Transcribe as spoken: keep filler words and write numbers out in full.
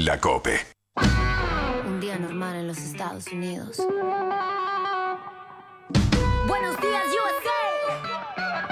La COPE. Un día normal en los Estados Unidos.